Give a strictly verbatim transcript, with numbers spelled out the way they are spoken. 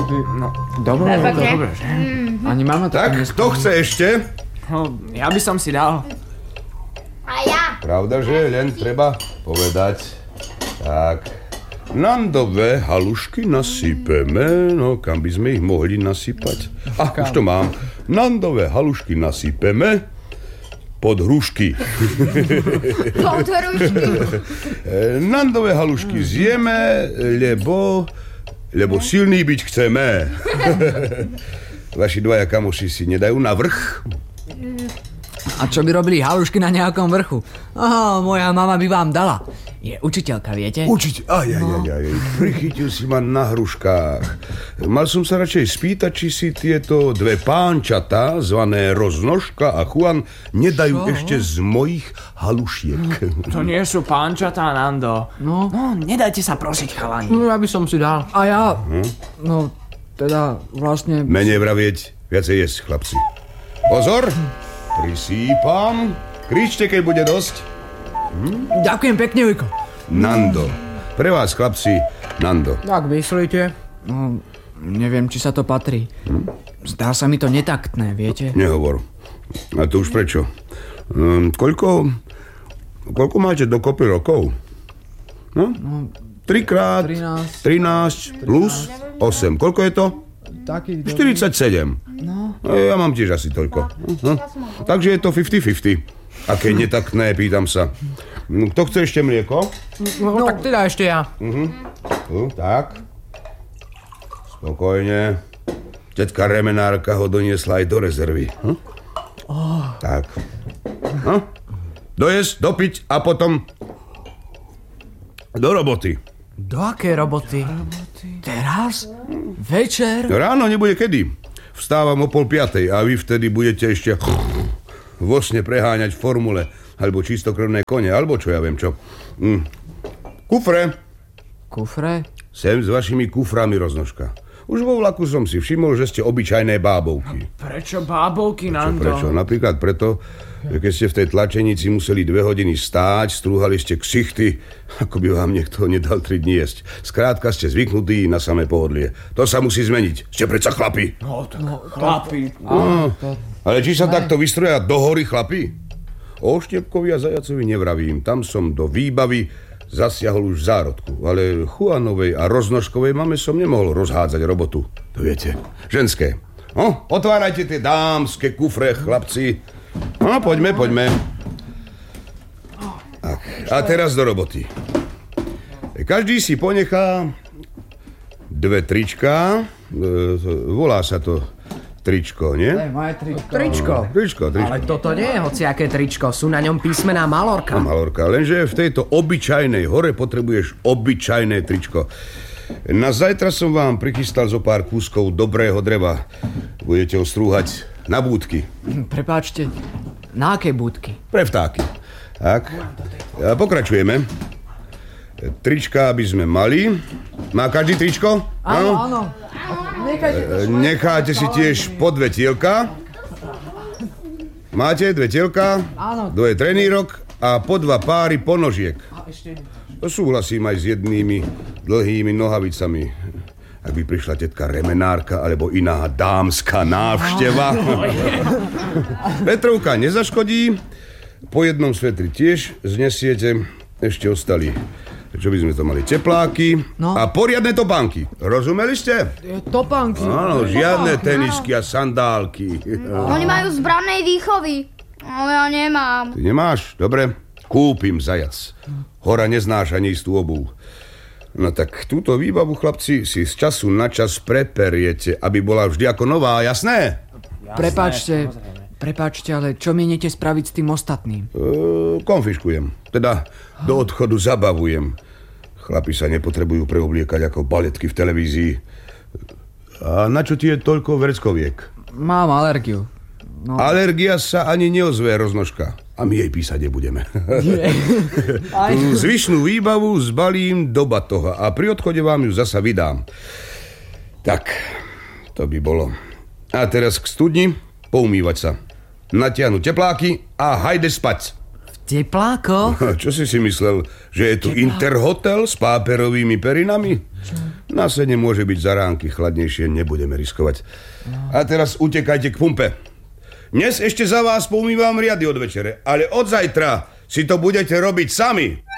No, dobre, dobre, dobre, že? Ani mama to tak, kto chce ešte? No, ja by som si dal. A ja. Pravda, že len treba povedať. Tak, Nandové halušky nasypeme. No, kam by sme ich mohli nasypať? Ach, už to mám. Nandové halušky nasypeme pod hrušky. Pod hrušky. Nandové halušky zjeme, lebo... lebo silný byť chceme. Vaši dvaja kamoši si nedajú na vrch? A čo by robili halušky na nejakom vrchu? Aha, moja mama by vám dala. Je učiteľka, viete? Učiteľ, aj, aj, aj, aj, prichytil si ma na hruškách. Mal som sa radšej spýtať, či si tieto dve pánčatá, zvané Roznožka a Juan, nedajú čo? Ešte z mojich halušiek. To nie sú pánčatá, Nando. No, no nedajte sa prosiť, chalani. No, ja by som si dal. A ja, hm? no, teda vlastne... Menej vravieť, viacej jesť, chlapci. Pozor, prisýpam. Kričte, keď bude dosť. Hm? Ďakujem pekne, Viko. Nando. Pre vás, chlapci, Nando. Tak myslíte? No, neviem, či sa to patrí. Hm? Zdá sa mi to netaktné, viete? Nehovor. A to už prečo? Um, koľko... Koľko máte dokopy rokov? No? no trikrát... trinásť plus osem. Koľko je to? Taký štyridsaťsedem. No. Ja mám tiež asi toľko. Hm? Takže je to päťdesiat päťdesiat. Aké netaktné, pýtam sa. Kto chce ešte mlieko? No, no tak teda ešte ja. Uh-huh. Uh, tak. Spokojne. Tetka remenárka ho doniesla aj do rezervy. Hm? Oh. Tak. Hm? Dojesť, dopiť a potom do roboty. Do akej roboty? roboty? Teraz? Večer? Ráno nebude kedy. Vstávam o pol piatej a vy vtedy budete ešte... vo sne preháňať v formule, alebo čistokrvné kone, alebo čo ja viem čo. Mm. Kufre. Kufre? Sem s vašimi kuframi, Roznožka. Už vo vlaku som si všimol, že ste obyčajné bábovky. Prečo bábovky, Nando? Prečo? Napríklad preto, že keď ste v tej tlačenici museli dve hodiny stáť, strúhali ste ksichty, ako by vám niekto nedal tri dni jesť. Skrátka ste zvyknutí na samé pohodlie. To sa musí zmeniť. Ste predsa chlapi. No, to, no chlapi. No, ale či sa ne. takto vystroja do hory chlapi? O Štepkovi a Zajacovi nevravím. Tam som do výbavy zasiahol už v zárodku. Ale Juanovej a Roznožkovej mame som nemohol rozhádzať robotu. To viete. Ženské. No, otvárajte tie dámske kufre, chlapci. No, poďme, poďme. Tak, a teraz do roboty. Každý si ponechá dve trička. Volá sa to tričko, nie? To je moje tričko. Tričko. Tričko, tričko. Ale toto nie je hociaké tričko. Sú na ňom písmená Malorka. No, Malorka, lenže v tejto obyčajnej hore potrebuješ obyčajné tričko. Na zajtra som vám prichystal zo pár kúskov dobrého dreva. Budete ho strúhať na búdky. Prepáčte, na aké búdky? Pre vtáky. Tak, a pokračujeme. Trička by sme mali. Má každý tričko? Áno, áno. Nechajte, Necháte si tiež po dve tielka. Máte dve tielka, áno. Dve trenírok a po dva páry ponožiek. Súhlasím aj s jednými dlhými nohavicami. Ak by prišla tetka remenárka alebo iná dámska návšteva. Petrovka nezaškodí. Po jednom svetri tiež znesiete. Ešte ostali. Čo by sme to mali? Tepláky no. A poriadne topánky. Rozumeli ste? Topánky. Áno, žiadne tenisky a sandálky. Oni majú zbranej výchovy, ale ja nemám. Ty nemáš? Dobre, kúpim, zajac. Hora neznáša neistú obuv. No tak túto výbavu, chlapci, si z času na čas preperiete, aby bola vždy ako nová, jasné? jasné prepáčte, prepáčte, ale čo mienete spraviť s tým ostatným? E, konfiškujem. Teda do odchodu zabavujem. Chlapi sa nepotrebujú preobliekať ako baletky v televízii. A na čo ti je toľko vreckoviek? Mám alergiu. No. Alergia sa ani neozve, Roznožka. A my jej písať nebudeme. Zvyšnú výbavu zbalím do batoha a pri odchode vám ju zasa vydám. Tak, to by bolo. A teraz k studni, poumývať sa. Natiahnuť tepláky a hajde spať. Tepláko? Čo si si myslel, že je tu Teplá. Interhotel s páperovými perinami? Čo? Na sene môže byť za ránky chladnejšie, nebudeme riskovať. A teraz utekajte k pumpe. Dnes ešte za vás poumývam riady od večere, ale od zajtra si to budete robiť sami.